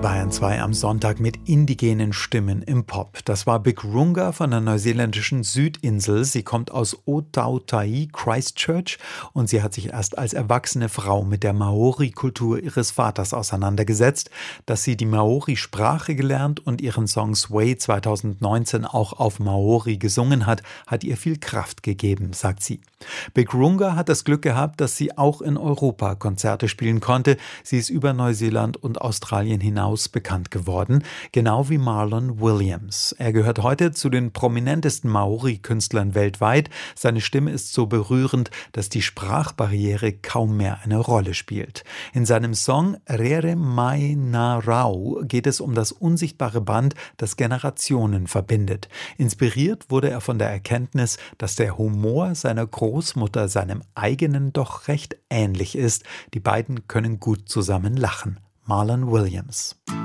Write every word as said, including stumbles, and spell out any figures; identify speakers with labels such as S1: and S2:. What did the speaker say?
S1: Bayern zwei am Sonntag mit indigenen Stimmen im Pop. Das war Big Runga von der neuseeländischen Südinsel. Sie kommt aus Otautai, Christchurch, und sie hat sich erst als erwachsene Frau mit der Maori-Kultur ihres Vaters auseinandergesetzt. Dass sie die Maori-Sprache gelernt und ihren Song Sway zweitausendneunzehn auch auf Maori gesungen hat, hat ihr viel Kraft gegeben, sagt sie. Big Runga hat das Glück gehabt, dass sie auch in Europa Konzerte spielen konnte. Sie ist über Neuseeland und Australien hinaus bekannt geworden, genau wie Marlon Williams. Er gehört heute zu den prominentesten Maori-Künstlern weltweit. Seine Stimme ist so berührend, dass die Sprachbarriere kaum mehr eine Rolle spielt. In seinem Song Rere Mai Na Rau geht es um das unsichtbare Band, das Generationen verbindet. Inspiriert wurde er von der Erkenntnis, dass der Humor seiner Großmutter seinem eigenen doch recht ähnlich ist. Die beiden können gut zusammen lachen. Marlon Williams.